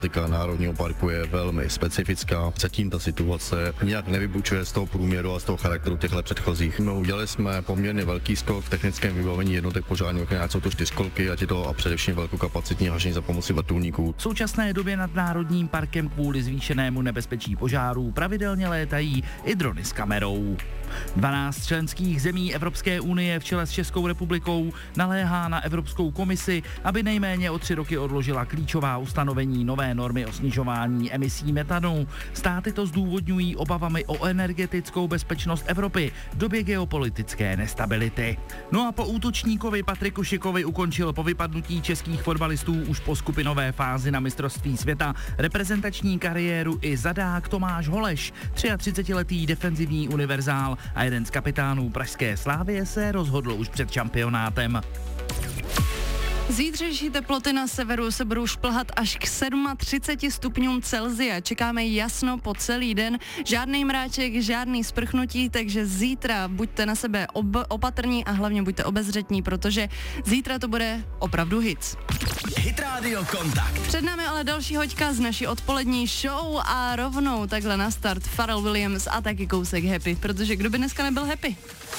Tematika Národního parku je velmi specifická. Zatím ta situace nějak nevybučuje z toho průměru a z toho charakteru těchto předchozích. No, udělali jsme poměrně velký skok v technickém vybavení jednotek požární ochrany, jsou to 4 ať je to a především velkokapacitní hašení za pomoci vrtulníků. V současné době nad Národním parkem kvůli zvýšenému nebezpečí požárů pravidelně létají i drony s kamerou. 12 členských zemí Evropské unie v čele s Českou republikou naléhá na Evropskou komisi, aby nejméně o 3 roky odložila klíčová ustanovení nové normy o snižování emisí metanu. Státy to zdůvodňují obavami o energetickou bezpečnost Evropy v době geopolitické nestability. No a po útočníkovi Patriku Šikovi ukončil po vypadnutí českých fotbalistů už po skupinové fázi na mistrovství světa reprezentační kariéru i zadák Tomáš Holeš, 33letý defenzivní univerzál a jeden z kapitánů pražské Slavie se rozhodl už před šampionátem. Zítřejší teploty na severu se budou šplhat až k 37 stupňům Celsia. Čekáme jasno po celý den, žádný mráček, žádný sprchnutí, takže zítra buďte na sebe opatrní a hlavně buďte obezřetní, protože zítra to bude opravdu hit. Hit Radio Kontakt. Před námi ale další hoďka z naší odpolední show a rovnou takhle na start Pharrell Williams a taky kousek Happy, protože kdo by dneska nebyl happy?